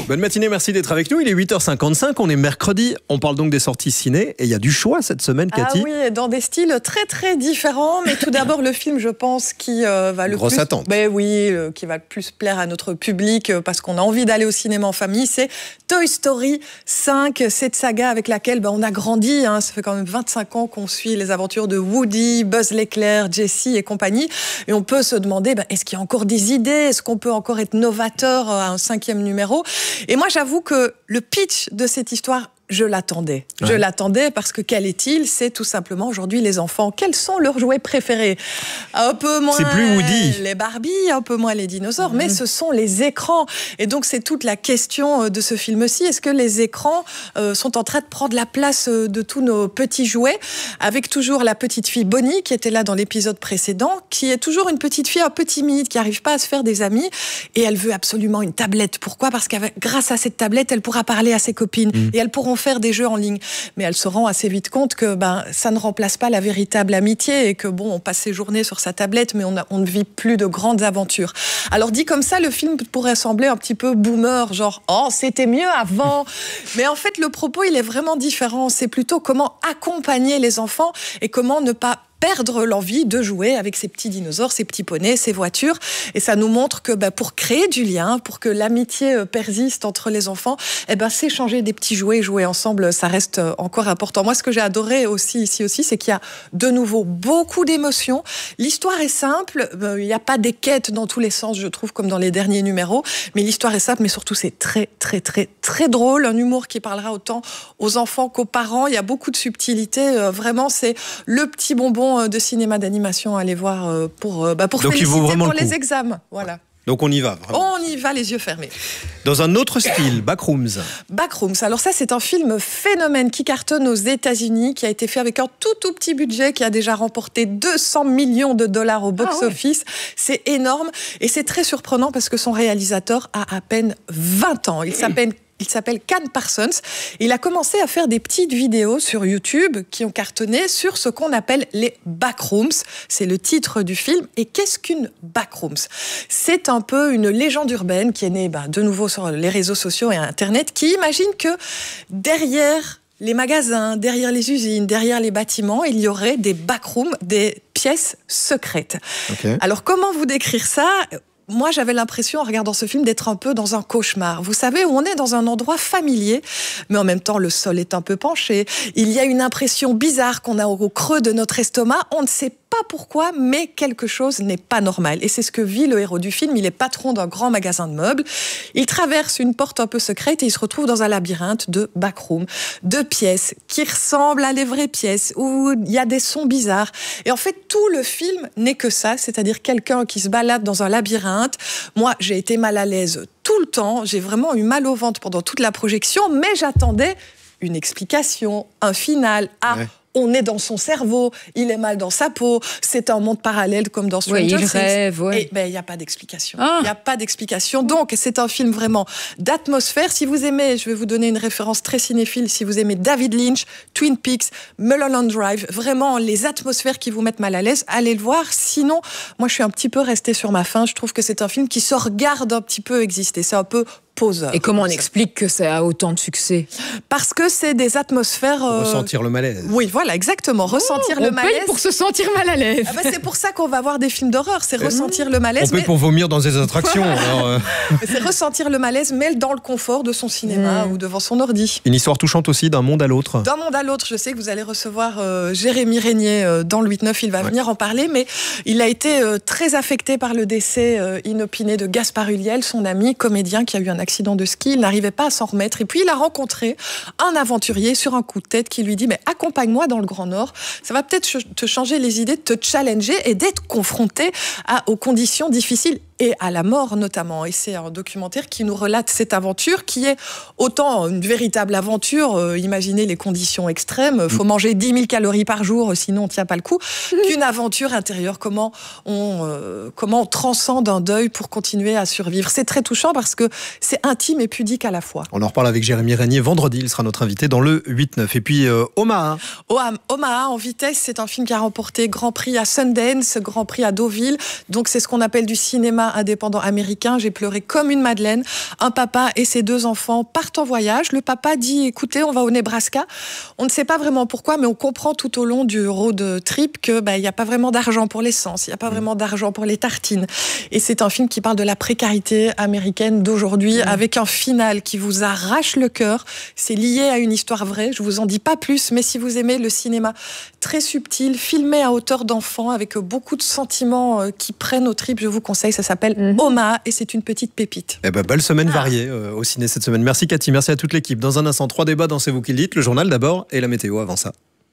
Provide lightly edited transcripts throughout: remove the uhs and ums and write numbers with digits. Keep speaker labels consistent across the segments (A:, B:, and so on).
A: Bonne matinée, merci d'être avec nous. Il est 8h55, on est mercredi. On parle donc des sorties ciné et il y a du choix cette semaine, Cathy.
B: Ah oui, dans des styles très très différents. Mais tout d'abord, le film, je pense, qui va le
A: Grosse
B: plus...
A: attente.
B: Qui va le plus plaire à notre public parce qu'on a envie d'aller au cinéma en famille, c'est Toy Story 5. Cette saga avec laquelle on a grandi. Ça fait quand même 25 ans qu'on suit les aventures de Woody, Buzz l'éclair, Jessie et compagnie. Et on peut se demander, est-ce qu'il y a encore des idées? Est-ce qu'on peut encore être novateur à un 5e numéro? Et moi, j'avoue que le pitch de cette histoire, je l'attendais. Ouais. Je l'attendais parce que quel est-il? C'est tout simplement aujourd'hui les enfants. Quels sont leurs jouets préférés? Un peu moins
A: c'est plus Woody.
B: Les Barbie, un peu moins les dinosaures, mais ce sont les écrans. Et donc c'est toute la question de ce film-ci. Est-ce que les écrans sont en train de prendre la place de tous nos petits jouets? Avec toujours la petite fille Bonnie qui était là dans l'épisode précédent, qui est toujours une petite fille un peu timide, qui n'arrive pas à se faire des amis. Et elle veut absolument une tablette. Pourquoi? Parce que grâce à cette tablette, elle pourra parler à ses copines. Et elles pourront faire des jeux en ligne. Mais elle se rend assez vite compte que ça ne remplace pas la véritable amitié et que on passe ses journées sur sa tablette, mais on ne vit plus de grandes aventures. Alors dit comme ça, le film pourrait sembler un petit peu boomer, genre « Oh, c'était mieux avant !» Mais en fait, le propos, il est vraiment différent. C'est plutôt comment accompagner les enfants et comment ne pas perdre l'envie de jouer avec ces petits dinosaures, ces petits poneys, ces voitures. Et ça nous montre que pour créer du lien, pour que l'amitié persiste entre les enfants, s'échanger des petits jouets, jouer ensemble, ça reste encore important. Moi, ce que j'ai adoré aussi ici aussi, c'est qu'il y a de nouveau beaucoup d'émotions. L'histoire est simple, il n'y a pas des quêtes dans tous les sens, je trouve, comme dans les derniers numéros. Mais l'histoire est simple, mais surtout c'est très, très, très, très drôle. Un humour qui parlera autant aux enfants qu'aux parents. Il y a beaucoup de subtilité. Vraiment, c'est le petit bonbon de cinéma d'animation à aller voir pour féliciter pour les examens. Voilà.
A: Donc on y va, vraiment.
B: On y va les yeux fermés.
A: Dans un autre style, Backrooms.
B: Backrooms, alors ça c'est un film phénomène qui cartonne aux États-Unis, qui a été fait avec un tout petit budget, qui a déjà remporté 200 millions de dollars au box-office. C'est énorme et c'est très surprenant parce que son réalisateur a à peine 20 ans. Il s'appelle Can Parsons. Il a commencé à faire des petites vidéos sur YouTube qui ont cartonné sur ce qu'on appelle les backrooms. C'est le titre du film. Et qu'est-ce qu'une backrooms? C'est un peu une légende urbaine qui est née de nouveau sur les réseaux sociaux et Internet, qui imagine que derrière les magasins, derrière les usines, derrière les bâtiments, il y aurait des backrooms, des pièces secrètes. Okay. Alors comment vous décrire ça ? Moi, j'avais l'impression, en regardant ce film, d'être un peu dans un cauchemar. Vous savez, où on est dans un endroit familier, mais en même temps, le sol est un peu penché. Il y a une impression bizarre qu'on a au creux de notre estomac. On ne sait pas pourquoi, mais quelque chose n'est pas normal. Et c'est ce que vit le héros du film. Il est patron d'un grand magasin de meubles. Il traverse une porte un peu secrète et il se retrouve dans un labyrinthe de backrooms, de pièces qui ressemblent à des vraies pièces, où il y a des sons bizarres. Et en fait, tout le film n'est que ça, c'est-à-dire quelqu'un qui se balade dans un labyrinthe. Moi, j'ai été mal à l'aise tout le temps. J'ai vraiment eu mal au ventre pendant toute la projection, mais j'attendais une explication, un final. On est dans son cerveau, il est mal dans sa peau, c'est un monde parallèle comme dans Stranger Things.
C: Il rêve,
B: Et il n'y a pas d'explication. Il n'y a pas d'explication. Donc, c'est un film vraiment d'atmosphère. Si vous aimez, je vais vous donner une référence très cinéphile, si vous aimez David Lynch, Twin Peaks, Mulholland Drive, vraiment les atmosphères qui vous mettent mal à l'aise, allez le voir. Sinon, moi, je suis un petit peu restée sur ma faim. Je trouve que c'est un film qui se regarde un petit peu exister. C'est un peu poseur.
C: Et comment on explique que ça a autant de succès?
B: Parce que c'est des atmosphères...
A: Ressentir le malaise.
B: Oui, voilà, exactement. Ressentir le malaise.
C: On paye pour se sentir mal à l'aise.
B: C'est pour ça qu'on va voir des films d'horreur. C'est ressentir le malaise.
A: On paye pour vomir dans des attractions. Alors
B: C'est ressentir le malaise, mais dans le confort de son cinéma ou devant son ordi.
A: Une histoire touchante aussi, d'un monde à l'autre.
B: D'un monde à l'autre. Je sais que vous allez recevoir Jérémy Régnier dans le 8-9. Il va venir en parler, mais il a été très affecté par le décès inopiné de Gaspard Ulliel, son ami comédien qui a eu un accident de ski. Il n'arrivait pas à s'en remettre. Et puis, il a rencontré un aventurier sur un coup de tête qui lui dit « Mais accompagne-moi dans le Grand Nord. Ça va peut-être te changer les idées, te challenger et d'être confronté aux conditions difficiles. » Et à la mort notamment. Et c'est un documentaire qui nous relate cette aventure qui est autant une véritable aventure, imaginez les conditions extrêmes, il faut manger 10 000 calories par jour, sinon on ne tient pas le coup, qu'une aventure intérieure, comment on transcende un deuil pour continuer à survivre. C'est très touchant parce que c'est intime et pudique à la fois.
A: On en reparle avec Jérémy Régnier vendredi, il sera notre invité dans le 8-9. Et puis Omaha.
B: Omaha en vitesse, c'est un film qui a remporté Grand Prix à Sundance, Grand Prix à Deauville, donc c'est ce qu'on appelle du cinéma cinéma indépendant américain. J'ai pleuré comme une madeleine. Un papa et ses 2 enfants partent en voyage. Le papa dit, écoutez, on va au Nebraska. On ne sait pas vraiment pourquoi, mais on comprend tout au long du road trip que il n'y a pas vraiment d'argent pour l'essence, il n'y a pas vraiment d'argent pour les tartines. Et c'est un film qui parle de la précarité américaine d'aujourd'hui, avec un final qui vous arrache le cœur. C'est lié à une histoire vraie, je vous en dis pas plus, mais si vous aimez le cinéma très subtil, filmé à hauteur d'enfant, avec beaucoup de sentiments qui prennent aux tripes, je vous conseille, ça s'appelle Omaha, et c'est une petite pépite.
A: Belle semaine variée au ciné cette semaine. Merci Cathy, merci à toute l'équipe. Dans un instant, 3 débats dans C'est vous qui le dites, le journal d'abord et la météo avant ça.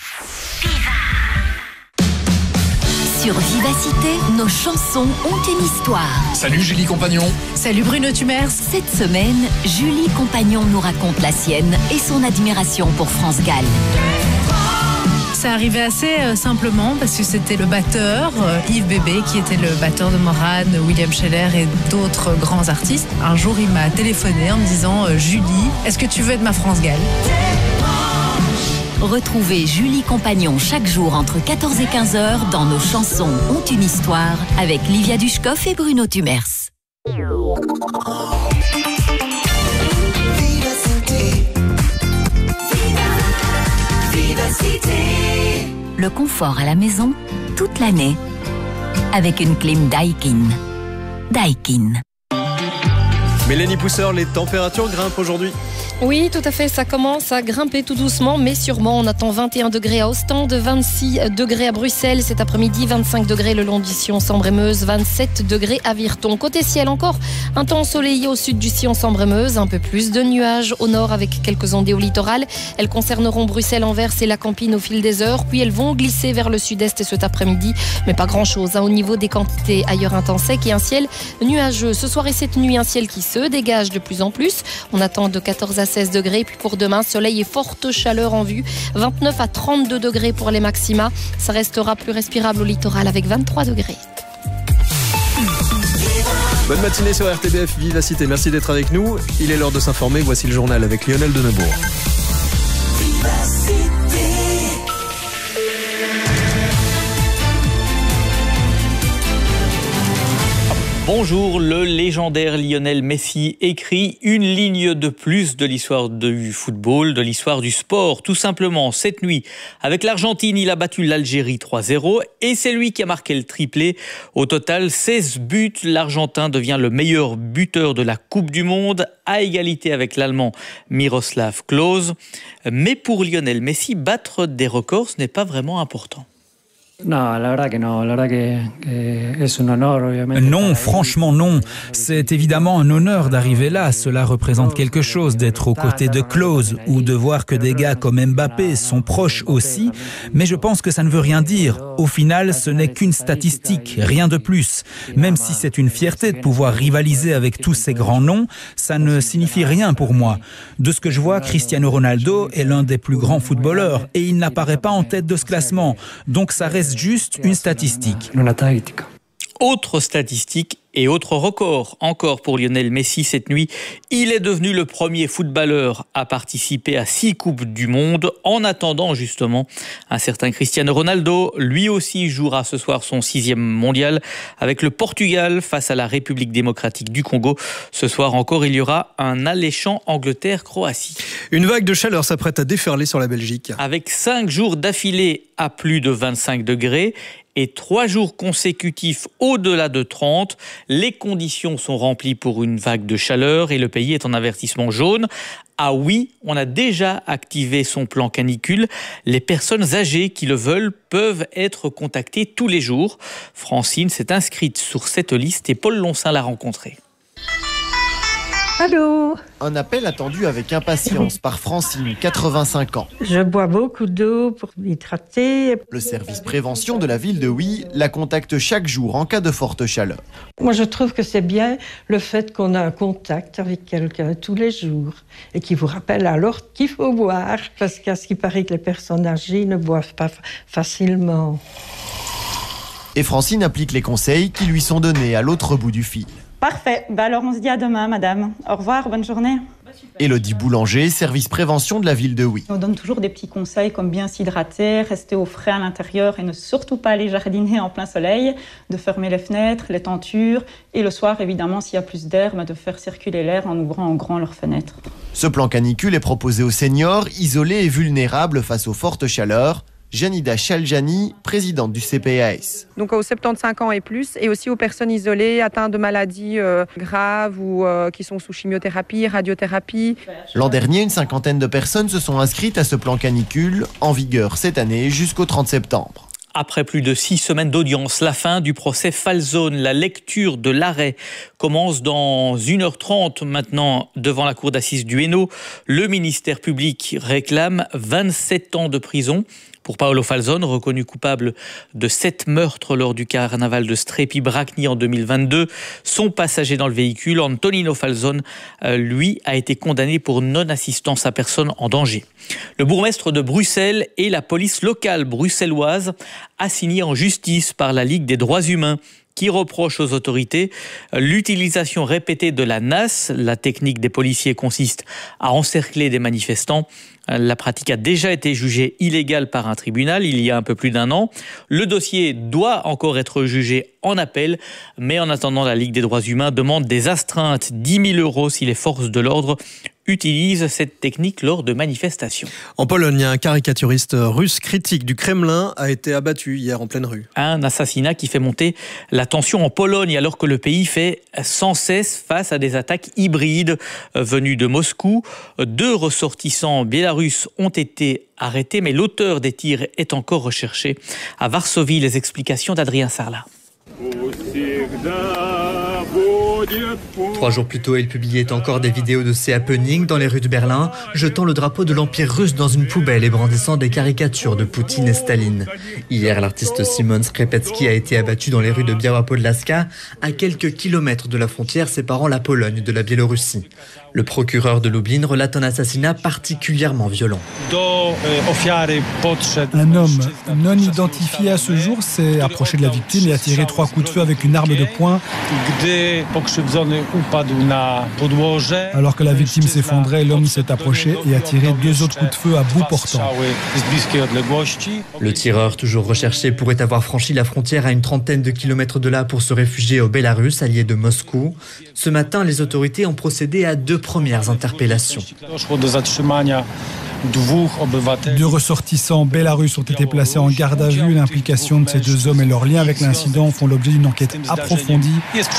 D: Sur Vivacité, nos chansons ont une histoire.
E: Salut Julie Compagnon.
C: Salut Bruno Tumers.
D: Cette semaine, Julie Compagnon nous raconte la sienne et son admiration pour France Gall.
C: Ça arrivait assez simplement parce que c'était le batteur, Yves Bébé, qui était le batteur de Morane, William Scheller et d'autres grands artistes. Un jour, il m'a téléphoné en me disant « Julie, est-ce que tu veux être ma France Gall ?»
D: Retrouvez Julie Compagnon chaque jour entre 14 et 15 heures dans Nos chansons ont une histoire avec Livia Dushkoff et Bruno Tumers. Le confort à la maison toute l'année avec une clim Daikin. Daikin.
A: Mélanie Pousseur, les températures grimpent aujourd'hui.
F: Oui, tout à fait, ça commence à grimper tout doucement, mais sûrement. On attend 21 degrés à Ostende, 26 degrés à Bruxelles cet après-midi, 25 degrés le long du Sion-Sambre-et-Meuse, 27 degrés à Virton. Côté ciel encore, un temps ensoleillé au sud du Sion-Sambre-et-Meuse, un peu plus de nuages au nord avec quelques ondées au littoral. Elles concerneront Bruxelles, Anvers et la Campine au fil des heures, puis elles vont glisser vers le sud-est cet après-midi, mais pas grand-chose. Au niveau des quantités, ailleurs un temps sec et un ciel nuageux. Ce soir et cette nuit, un ciel qui se dégage de plus en plus. On attend de 14 à 16 degrés. Puis pour demain, soleil et forte chaleur en vue. 29 à 32 degrés pour les maxima. Ça restera plus respirable au littoral avec 23 degrés.
A: Bonne matinée sur RTBF Vivacité. Merci d'être avec nous. Il est l'heure de s'informer. Voici le journal avec Lionel Denebourg.
G: Bonjour, le légendaire Lionel Messi écrit une ligne de plus de l'histoire du football, de l'histoire du sport. Tout simplement, cette nuit, avec l'Argentine, il a battu l'Algérie 3-0 et c'est lui qui a marqué le triplé. Au total, 16 buts. L'Argentin devient le meilleur buteur de la Coupe du Monde, à égalité avec l'Allemand Miroslav Klose. Mais pour Lionel Messi, battre des records, ce n'est pas vraiment important.
H: Non, franchement non. C'est évidemment un honneur d'arriver là. Cela représente quelque chose d'être aux côtés de Klose ou de voir que des gars comme Mbappé sont proches aussi. Mais je pense que ça ne veut rien dire. Au final, ce n'est qu'une statistique, rien de plus. Même si c'est une fierté de pouvoir rivaliser avec tous ces grands noms, ça ne signifie rien pour moi. De ce que je vois, Cristiano Ronaldo est l'un des plus grands footballeurs et il n'apparaît pas en tête de ce classement. Donc ça reste juste une statistique.
G: Autre statistique et autre record encore pour Lionel Messi cette nuit. Il est devenu le premier footballeur à participer à 6 Coupes du Monde en attendant justement un certain Cristiano Ronaldo. Lui aussi jouera ce soir son 6e mondial avec le Portugal face à la République démocratique du Congo. Ce soir encore, il y aura un alléchant Angleterre-Croatie.
A: Une vague de chaleur s'apprête à déferler sur la Belgique.
G: Avec 5 jours d'affilée à plus de 25 degrés et 3 jours consécutifs au-delà de 30, les conditions sont remplies pour une vague de chaleur et le pays est en avertissement jaune. Ah oui, on a déjà activé son plan canicule. Les personnes âgées qui le veulent peuvent être contactées tous les jours. Francine s'est inscrite sur cette liste et Paul Lonsin l'a rencontrée.
I: Allô ?
J: Un appel attendu avec impatience par Francine, 85 ans.
I: Je bois beaucoup d'eau pour m'hydrater.
J: Le service prévention de la ville de Huy la contacte chaque jour en cas de forte chaleur.
I: Moi, je trouve que c'est bien le fait qu'on a un contact avec quelqu'un tous les jours et qui vous rappelle alors qu'il faut boire. Parce qu'à ce qui paraît que les personnes âgées ne boivent pas facilement.
J: Et Francine applique les conseils qui lui sont donnés à l'autre bout du fil.
K: Parfait. Alors on se dit à demain, madame. Au revoir, bonne journée.
J: Élodie Boulanger, service prévention de la ville de Huy.
E: On donne toujours des petits conseils comme bien s'hydrater, rester au frais à l'intérieur et ne surtout pas aller jardiner en plein soleil, de fermer les fenêtres, les tentures et le soir évidemment s'il y a plus d'air, de faire circuler l'air en ouvrant en grand leurs fenêtres.
J: Ce plan canicule est proposé aux seniors isolés et vulnérables face aux fortes chaleurs. Janida Chaljani, présidente du CPAS.
K: Donc aux 75 ans et plus, et aussi aux personnes isolées atteintes de maladies graves ou qui sont sous chimiothérapie, radiothérapie.
J: L'an dernier, une cinquantaine de personnes se sont inscrites à ce plan canicule, en vigueur cette année jusqu'au 30 septembre.
G: Après plus de 6 semaines d'audience, la fin du procès Falzone, la lecture de l'arrêt commence dans 1h30 maintenant devant la cour d'assises du Hainaut. Le ministère public réclame 27 ans de prison pour Paolo Falzone, reconnu coupable de 7 meurtres lors du carnaval de Strepi-Bracni en 2022. Son passager dans le véhicule, Antonino Falzone, lui, a été condamné pour non-assistance à personne en danger. Le bourgmestre de Bruxelles et la police locale bruxelloise assignés en justice par la Ligue des droits humains qui reproche aux autorités l'utilisation répétée de la NAS. La technique des policiers consiste à encercler des manifestants. La pratique a déjà été jugée illégale par un tribunal il y a un peu plus d'1 an. Le dossier doit encore être jugé en appel, mais en attendant, la Ligue des droits humains demande des astreintes, 10 000 € si les forces de l'ordre utilisent cette technique lors de manifestations.
A: En Pologne, un caricaturiste russe critique du Kremlin a été abattu hier en pleine rue.
G: Un assassinat qui fait monter la tension en Pologne alors que le pays fait sans cesse face à des attaques hybrides venues de Moscou. 2 ressortissants biélorusses ont été arrêtés, mais l'auteur des tirs est encore recherché. À Varsovie, les explications d'Adrien Sarlat.
L: 3 jours plus tôt, il publiait encore des vidéos de ces happenings dans les rues de Berlin, jetant le drapeau de l'Empire russe dans une poubelle et brandissant des caricatures de Poutine et Staline. Hier, l'artiste Simon Skrepecki a été abattu dans les rues de Biała Podlaska, à quelques kilomètres de la frontière séparant la Pologne de la Biélorussie. Le procureur de Lublin relate un assassinat particulièrement violent.
M: Un homme non identifié à ce jour s'est approché de la victime et a tiré 3 coups de feu avec une arme de poing. Alors que la victime s'effondrait, l'homme s'est approché et a tiré 2 autres coups de feu à bout portant.
L: Le tireur, toujours recherché, pourrait avoir franchi la frontière à une trentaine de kilomètres de là pour se réfugier au Bélarus, allié de Moscou. Ce matin, les autorités ont procédé à 2 premières interpellations.
M: 2 ressortissants bélarusses ont été placés en garde à vue. L'implication de ces 2 hommes et leur lien avec l'incident font l'objet d'une enquête approfondie.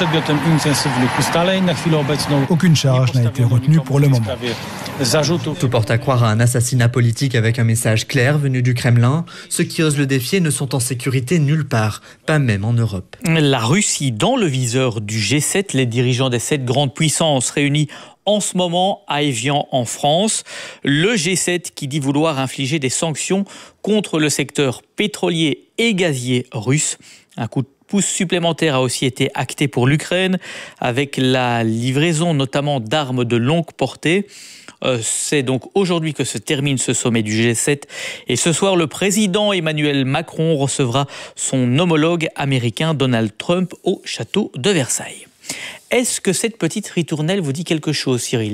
M: Aucune charge n'a été retenue pour le moment.
L: Tout porte à croire à un assassinat politique avec un message clair venu du Kremlin. Ceux qui osent le défier ne sont en sécurité nulle part, pas même en Europe.
G: La Russie dans le viseur du G7, les dirigeants des 7 grandes puissances réunis en ce moment à Évian en France. Le G7 qui dit vouloir infliger des sanctions contre le secteur pétrolier et gazier russe. Un coup de pouce supplémentaire a aussi été acté pour l'Ukraine avec la livraison notamment d'armes de longue portée. C'est donc aujourd'hui que se termine ce sommet du G7 et ce soir le président Emmanuel Macron recevra son homologue américain Donald Trump au château de Versailles. Est-ce que cette petite ritournelle vous dit quelque chose, Cyril ?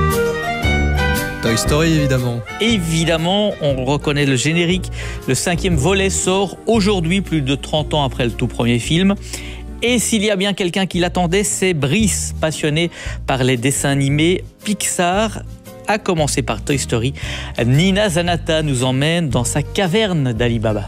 A: Toy Story, évidemment.
G: Évidemment, on reconnaît le générique. Le 5e volet sort aujourd'hui, plus de 30 ans après le tout premier film. Et s'il y a bien quelqu'un qui l'attendait, c'est Brice, passionné par les dessins animés Pixar, à commencer par Toy Story. Nina Zanata nous emmène dans sa caverne d'Ali Baba.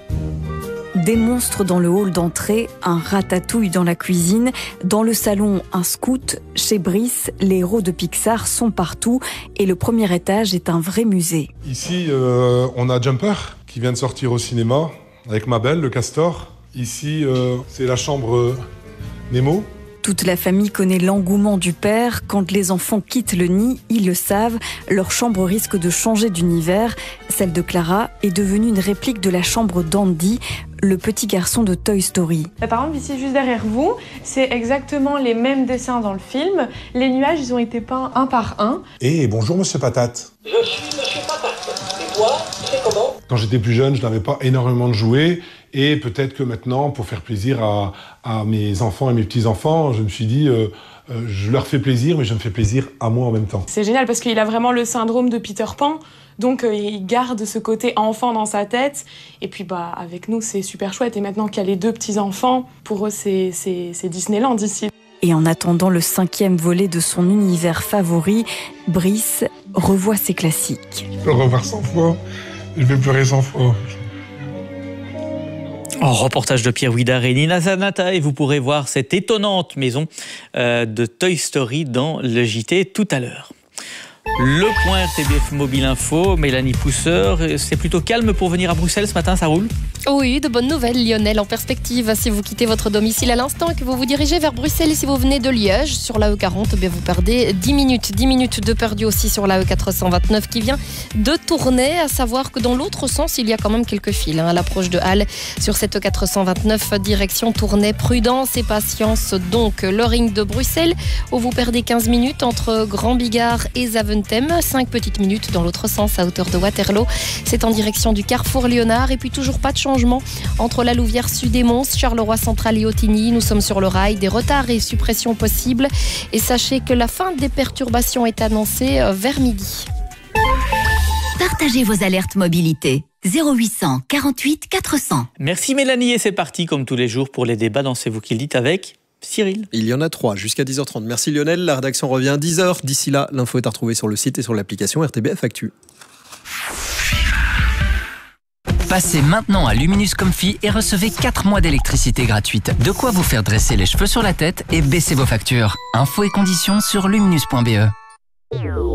N: Des monstres dans le hall d'entrée, un ratatouille dans la cuisine, dans le salon, un scout. Chez Brice, les héros de Pixar sont partout et le premier étage est un vrai musée.
O: Ici, on a Jumper qui vient de sortir au cinéma avec Mabel, le castor. Ici, c'est la chambre Nemo.
N: Toute la famille connaît l'engouement du père. Quand les enfants quittent le nid, ils le savent, leur chambre risque de changer d'univers. Celle de Clara est devenue une réplique de la chambre d'Andy, le petit garçon de Toy Story.
P: Par exemple, ici, juste derrière vous, c'est exactement les mêmes dessins dans le film. Les nuages, ils ont été peints un par un.
O: Et bonjour, Monsieur Patate.
Q: Je suis Monsieur Patate. Et toi, tu fais comment ?
O: Quand j'étais plus jeune, je n'avais pas énormément de jouets. Et peut-être que maintenant, pour faire plaisir à mes enfants et mes petits-enfants, je me suis dit, Je leur fais plaisir, mais je me fais plaisir à moi en même temps.
P: C'est génial parce qu'il a vraiment le syndrome de Peter Pan, donc il garde ce côté enfant dans sa tête. Et puis avec nous, c'est super chouette. Et maintenant qu'il y a les 2 petits-enfants, pour eux, c'est Disneyland ici.
N: Et en attendant le 5e volet de son univers favori, Brice revoit ses classiques.
O: Je peux le revoir 100 fois, je vais pleurer 100 fois.
G: Reportage de Pierre Ouidar et Nina Zanata, et vous pourrez voir cette étonnante maison de Toy Story dans le JT tout à l'heure. Le point RTBF Mobile Info, Mélanie Pousseur, c'est plutôt calme pour venir à Bruxelles ce matin, ça roule ?
F: Oui, de bonnes nouvelles, Lionel, en perspective. Si vous quittez votre domicile à l'instant et que vous vous dirigez vers Bruxelles, si vous venez de Liège, sur la E40, vous perdez 10 minutes. 10 minutes de perdu aussi sur la E429 qui vient de tourner. À savoir que dans l'autre sens, il y a quand même quelques files à l'approche de Halle. Sur cette E429, direction Tournai. Prudence et patience donc. Le ring de Bruxelles, où vous perdez 15 minutes entre Grand Bigard et Zaventem. 5 petites minutes dans l'autre sens à hauteur de Waterloo. C'est en direction du Carrefour Léonard. Et puis toujours pas de changement entre la Louvière Sud et Mons, Charleroi Central et Ottigny. Nous sommes sur le rail, des retards et suppressions possibles. Et sachez que la fin des perturbations est annoncée vers midi.
D: Partagez vos alertes mobilité. 0800 48 400.
G: Merci Mélanie, et c'est parti comme tous les jours pour les débats dans C'est vous qui le dites avec Cyril.
A: Il y en a 3 jusqu'à 10h30. Merci Lionel, la rédaction revient à 10h. D'ici là, l'info est à retrouver sur le site et sur l'application RTBF Actu.
R: Passez maintenant à Luminus Comfy et recevez 4 mois d'électricité gratuite. De quoi vous faire dresser les cheveux sur la tête et baisser vos factures. Infos et conditions sur luminus.be.